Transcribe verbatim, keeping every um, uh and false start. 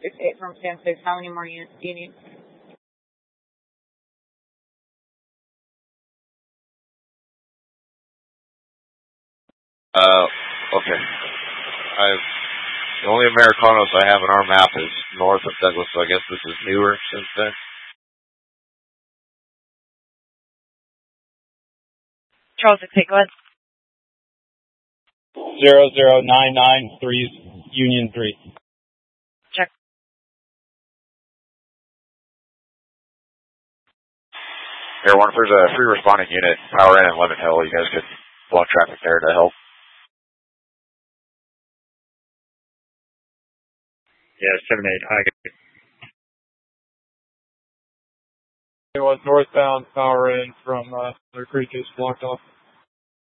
six eight from San six. How many more units do you need? Uh, okay. I've, the only Americanos I have on our map is north of Douglas, so I guess this is newer since then. Charles six eight, go ahead. Zero zero nine nine three Union three. Check. Air One, if there's a free responding unit, power in in Lemon Hill, you guys could block traffic there to help. Yeah, seven eight. Hi. It was northbound power in from uh, Cedar Creek is blocked off.